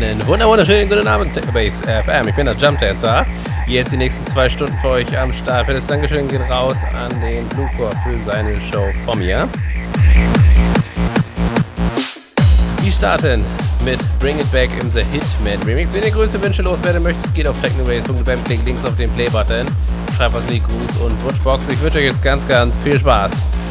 Einen wunderschönen guten Abend, Technobase FM. Ich bin der Jump Dancer. Jetzt die nächsten 2 Stunden für euch am Start. Fettes Dankeschön geht raus an den Bluecore für seine Show von mir. Die starten mit Bring It Back im The Hitman Remix. Wenn ihr größere Wünsche loswerden möchtet, geht auf technobase.fm, klickt links auf den Play-Button, schreibt was in die Gruß- und Wunschbox. Ich wünsche euch jetzt ganz viel Spaß.